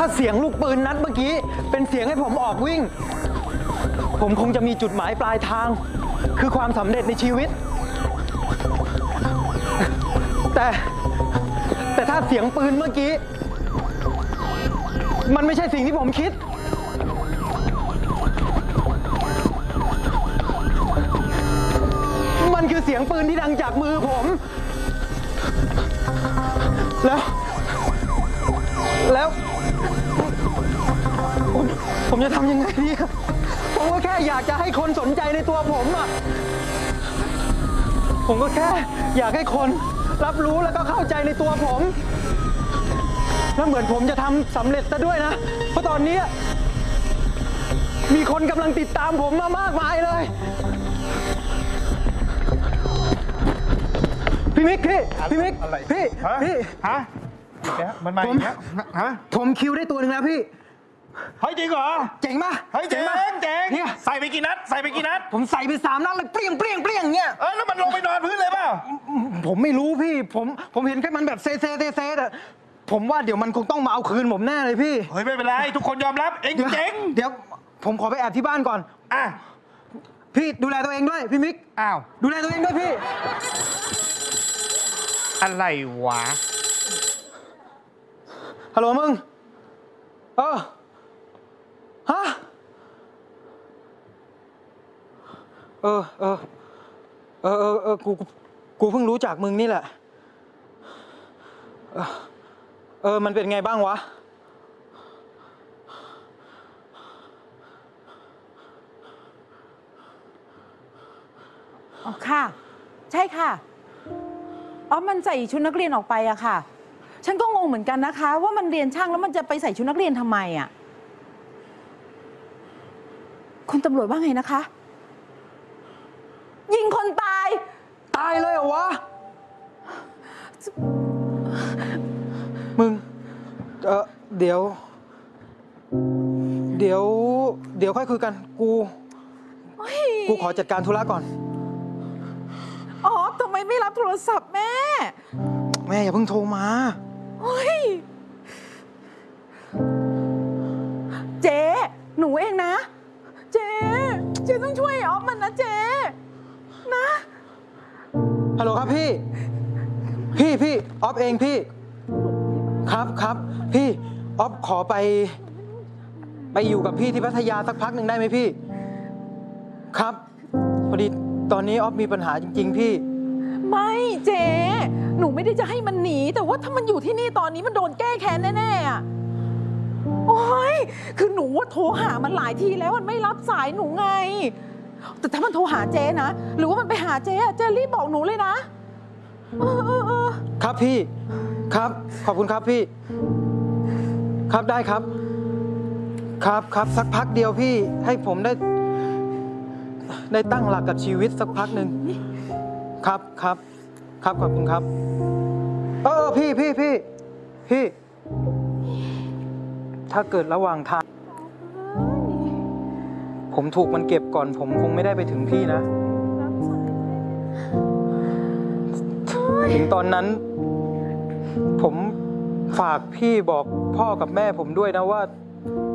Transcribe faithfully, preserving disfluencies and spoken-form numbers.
เสียงลูกปืนนัดเมื่อกี้เป็นเสียงให้ผมออกวิ่งผมคงจะมีจุดหมายปลายทางคือความสำเร็จในชีวิตแต่แต่ถ้าเสียงปืนเมื่อกี้มันไม่ใช่สิ่งที่ผมคิดมันคือเสียงปืนที่ดังจากมือผมแล้วแล้วผมผมจะทำยังไงดีครับผมก็แค่อยากจะให้คนสนใจในตัวผมอ่ะผมก็แค่อยากให้คนรับรู้แล้วก็เข้าใจในตัวผมแล้วเหมือนผมจะทำสำเร็จซะด้วยนะเพราะตอนนี้มีคนกำลังติดตามผมมามากมายเลยพี่มิกพี่พี่มิกพี่พี่ฮะมันมาอย่างเงี้ยฮะผมคิวได้ตัวหนึ่งแล้วพี่เฮ้ยจริงเหรอเจ๋งป่ะเฮ้ยเจ๋งเจ๋งเนี่ยใส่ไปกี่นัดใส่ไปกี่นัดผมใส่ไปสามนัดเลยเปรี้ยงเปรี้ยงเปรี้ยงเงี้ยเออแล้วมันลงไปนอนพื้นเลยเปล่าผมไม่รู้พี่ผมผมเห็นแค่มันแบบเซเซเซเซแต่ผมว่าเดี๋ยวมันคงต้องมาเอาคืนผมแน่เลยพี่เฮ้ยไม่เป็นไรทุกคนยอมรับเองเจ๋งเดี๋ยวผมขอไปแอบที่บ้านก่อนอ่ะพี่ดูแลตัวเองด้วยพี่มิกอ้าวดูแลตัวเองด้วยพี่อะไรวะฮัลโหลมึงเออฮะเออเออเออเออเออกูกูเพิ่งรู้จักมึงนี่แหละเออเออมันเป็นไงบ้างวะอ๋อค่ะใช่ค่ะอ๋อมันใส่ชุดนักเรียนออกไปอะค่ะฉันก็งงเหมือนกันนะคะว่ามันเรียนช่างแล้วมันจะไปใส่ชุดนักเรียนทำไมอะคุณตำรวจว่าไงนะคะยิงคนตายตายเลยเหรอวะมึงเออเดี๋ยวเดี๋ยวเดี๋ยวค่อยคุยกันกูกูขอจัดการธุระก่อนอ๋อทำไมไม่รับโทรศัพท์แม่แม่อย่าเพิ่งโทรมาเฮ้ยเจ๊หนูเองนะเจ๊เจ๊ต้องช่วยออฟมันนะเจ๊นะฮัลโหลครับพี่พี่พี่ออฟเองพี่ครับครับพี่ออฟขอไปไปอยู่กับพี่ที่พัทยาสักพักหนึ่งได้ไหมพี่ครับพอดีตอนนี้ออฟมีปัญหาจริงๆพี่ไม่เจ๊หนูไม่ได้จะให้มันหนีแต่ว่าถ้ามันอยู่ที่นี่ตอนนี้มันโดนแก้แค้นแน่ๆอ่ะโอ้ยคือหนูว่าโทรหามันหลายทีแล้วมันไม่รับสายหนูไงแต่ถ้ามันโทรหาเจ๊นะหรือว่ามันไปหาเจ๊เจ๊รีบบอกหนูเลยนะเออเออเออครับพี่ครับขอบคุณครับพี่ครับได้ครับครับครับสักพักเดียวพี่ให้ผมได้ได้ตั้งหลักกับชีวิตสักพักหนึ่งครับครับครับขอบคุณครับเออพี่พี่พี่พี่ถ้าเกิดระหว่างทางผมถูกมันเก็บก่อนผมคงไม่ได้ไปถึงพี่นะถึงตอนนั้นผมฝากพี่บอกพ่อกับแม่ผมด้วยนะว่า